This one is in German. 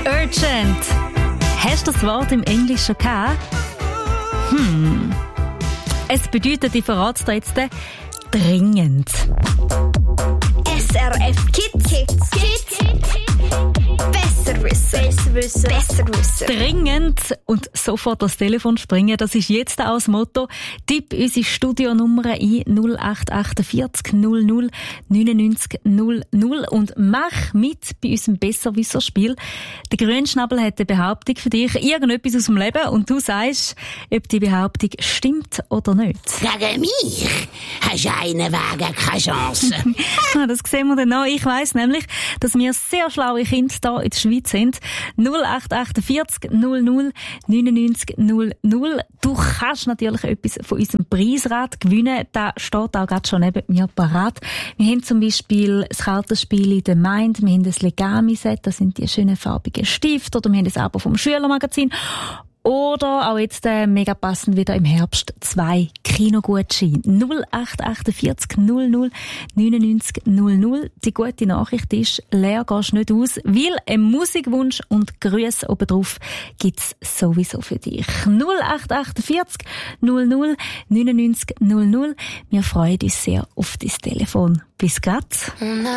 Urgent. Hast du das Wort im Englischen gehabt? Es bedeutet, ich verrate dir jetzt, dringend. SRF Kids. Besser wissen. Dringend und sofort das Telefon springen, das ist jetzt auch das Motto. Tipp unsere Studionummer ein 0848 00 99 00 und mach mit bei unserem Besserwisser-Spiel. Der Grünschnabel hat eine Behauptung für dich, irgendetwas aus dem Leben, und du sagst, ob die Behauptung stimmt oder nicht. Gegen mich hast du einen Wagen keine Chance. Das sehen wir dann noch. Ich weiss nämlich, dass wir sehr schlaue Kinder hier in der Schweiz sind. 0848 00 99 00. Du kannst natürlich etwas von unserem Preisrad gewinnen. Da steht auch gerade schon neben mir parat. Wir haben zum Beispiel das Kartenspiel in der Mind, wir haben das Legami-Set, das sind die schönen farbigen Stifte, oder wir haben das Abo vom Schülermagazin. Oder auch jetzt mega passend wieder im Herbst 2 Kinogutscheine. 0848 00 99 00. Die gute Nachricht ist, leer gehst nicht aus, weil ein Musikwunsch und Grüße oben drauf gibt's sowieso für dich. 0848 00 99 00. Wir freuen uns sehr auf dein Telefon. Bis grad.